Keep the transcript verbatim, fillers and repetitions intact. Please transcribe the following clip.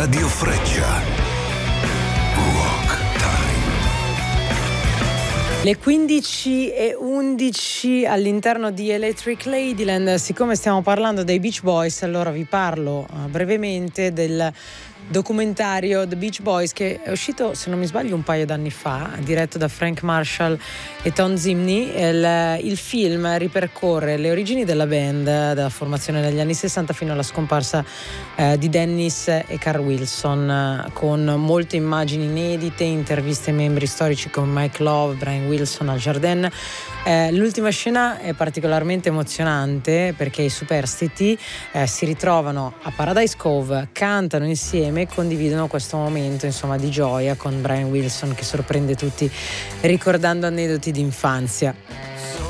Radio Freccia. Rock Time. Le quindici e undici all'interno di Electric Ladyland. Siccome stiamo parlando dei Beach Boys, allora vi parlo uh, brevemente del documentario The Beach Boys, che è uscito, se non mi sbaglio, un paio d'anni fa, diretto da Frank Marshall e Tom Zimny. Il, il film ripercorre le origini della band, dalla formazione negli anni sessanta fino alla scomparsa eh, di Dennis e Carl Wilson, eh, con molte immagini inedite, interviste ai membri storici come Mike Love, Brian Wilson, Al Jardin. Eh, l'ultima scena è particolarmente emozionante perché i superstiti eh, si ritrovano a Paradise Cove, cantano insieme e condividono questo momento, insomma, di gioia con Brian Wilson che sorprende tutti ricordando aneddoti di infanzia.